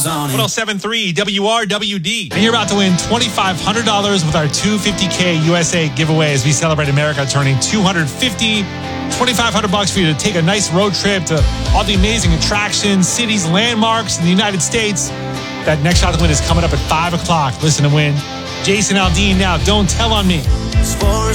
stars on it. 1073 WRWD. And you're about to win $2,500 with our 250K USA giveaway as we celebrate America turning 250. $2,500 for you to take a nice road trip to all the amazing attractions, cities, landmarks in the United States. That next shot to win is coming up at 5 o'clock. Listen to win. Jason Aldean now. Don't tell on me.